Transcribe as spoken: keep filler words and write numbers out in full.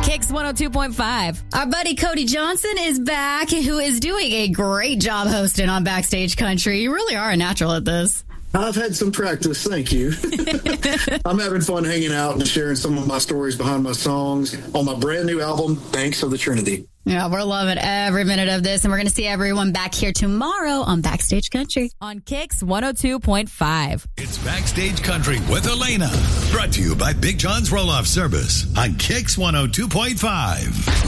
Kicks one oh two point five. Our buddy Cody Johnson is back, who is doing a great job hosting on Backstage Country. You really are a natural at this. I've had some practice, thank you. I'm having fun hanging out and sharing some of my stories behind my songs on my brand new album, Banks of the Trinity. Yeah, we're loving every minute of this, and we're going to see everyone back here tomorrow on Backstage Country. On Kicks one oh two point five. It's Backstage Country with Elena. Brought to you by Big John's Roll-Off Service on Kicks one oh two point five.